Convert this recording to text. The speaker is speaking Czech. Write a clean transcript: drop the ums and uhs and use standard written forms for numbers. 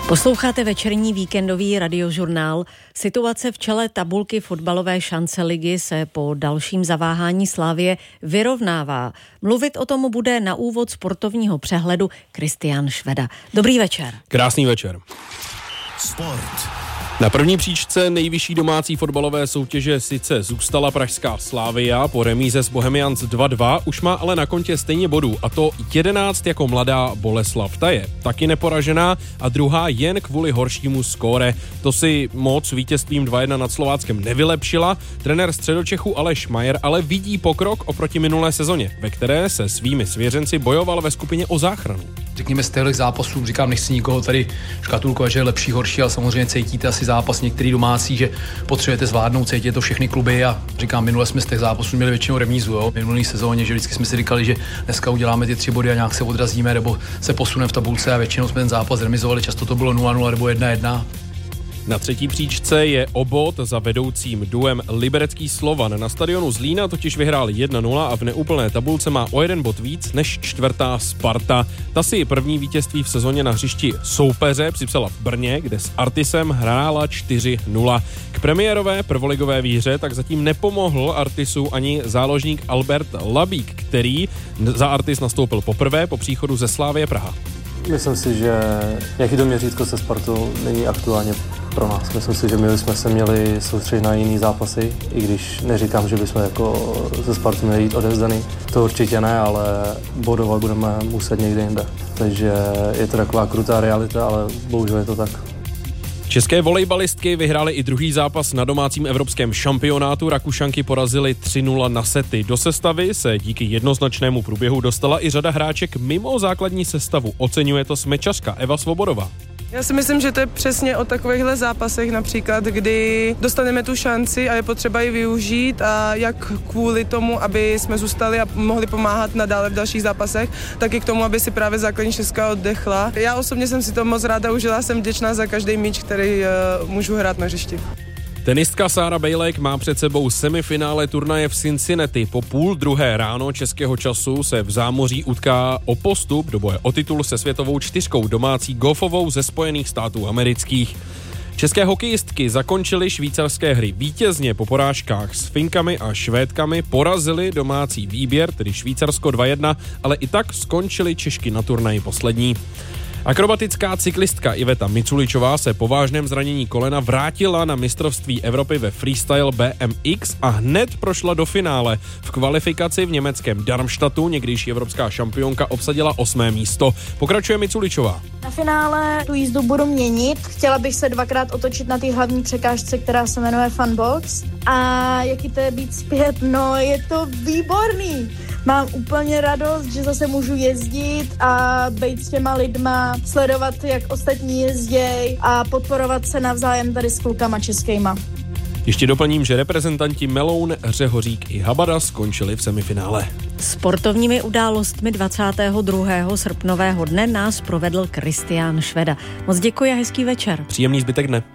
Posloucháte večerní víkendový radiožurnál. Situace v čele tabulky fotbalové šance ligy se po dalším zaváhání Slavie vyrovnává. Mluvit o tom bude na úvod sportovního přehledu Kristián Šveda. Dobrý večer. Krásný večer. Sport. Na první příčce nejvyšší domácí fotbalové soutěže sice zůstala pražská Slavia, po remíze s Bohemians 2-2, už má ale na kontě stejně bodů, a to 11 jako mladá Boleslav. Ta je taky neporažená a druhá jen kvůli horšímu skóre. To si moc vítězstvím 2-1 nad Slováckem nevylepšila. Trenér Středočechů Aleš Majer ale vidí pokrok oproti minulé sezóně, ve které se svými svěřenci bojoval ve skupině o záchranu. Řekněme z těchto zápasů, říkám, nechci nikoho tady škatulkovat, že je lepší, horší, ale samozřejmě cítíte asi zápas některý domácí, že potřebujete zvládnout, cítíte to všechny kluby a říkám, minule jsme z těch zápasů měli většinou remízu, jo, v minulé sezóně, že vždycky jsme si říkali, že dneska uděláme ty 3 body a nějak se odrazíme nebo se posuneme v tabulce a většinou jsme ten zápas remizovali, často to bylo 0-0 nebo 1-1. Na třetí příčce je obod za vedoucím duem Liberecký Slovan. Na stadionu Zlína totiž vyhrál 1-0 a v neúplné tabulce má o 1 bod víc než čtvrtá Sparta. Ta si první vítězství v sezóně na hřišti soupeře připsala v Brně, kde s Artisem hrála 4-0. K premiérové prvoligové výhře tak zatím nepomohl Artisu ani záložník Albert Labík, který za Artis nastoupil poprvé po příchodu ze Slavie Praha. Myslím si, že nějaký to měřítko se Spartou není aktuálně pro nás. Myslím si, že my jsme se měli soustředit na jiný zápasy, i když neříkám, že bychom jako ze Spartu měli jít odevzdaný. To určitě ne, ale bodovat budeme muset někde jinde. Takže je to taková krutá realita, ale bohužel je to tak. České volejbalistky vyhrály i druhý zápas na domácím evropském šampionátu. Rakušanky porazily 3-0 na sety. Do sestavy se díky jednoznačnému průběhu dostala i řada hráček mimo základní sestavu. Oceňuje to smečařka Eva Svobodová. Já si myslím, že to je přesně o takovýchhle zápasech například, kdy dostaneme tu šanci a je potřeba ji využít a jak kvůli tomu, aby jsme zůstali a mohli pomáhat nadále v dalších zápasech, tak i k tomu, aby si právě základní šestka oddechla. Já osobně jsem si to moc ráda užila, jsem vděčná za každý míč, který můžu hrát na hřišti. Tenistka Sára Bejlek má před sebou semifinále turnaje v Cincinnati. Po 12:30 ráno českého času se v zámoří utká o postup do boje o titul se světovou 4 domácí golfovou ze Spojených států amerických. České hokejistky zakončily švýcarské hry vítězně. Po porážkách s Finkami a Švédkami porazili domácí výběr, tedy Švýcarsko 2-1, ale i tak skončily Češky na turnaji poslední. Akrobatická cyklistka Iveta Miculičová se po vážném zranění kolena vrátila na mistrovství Evropy ve freestyle BMX a hned prošla do finále. V kvalifikaci v německém Darmstadtu někdejší evropská šampionka obsadila 8. místo. Pokračuje Miculičová. Na finále tu jízdu budu měnit. Chtěla bych se 2krát otočit na té hlavní překážce, která se jmenuje Funbox. A jaký to je být zpět? No, je to výborný. Mám úplně radost, že zase můžu jezdit a být s těma lidma, sledovat, jak ostatní jezděj a podporovat se navzájem tady s klukama českýma. Ještě doplním, že reprezentanti Meloun, Řehořík i Habada skončili v semifinále. Sportovními událostmi 22. srpnového dne nás provedl Kristián Šveda. Moc děkuji a hezký večer. Příjemný zbytek dne.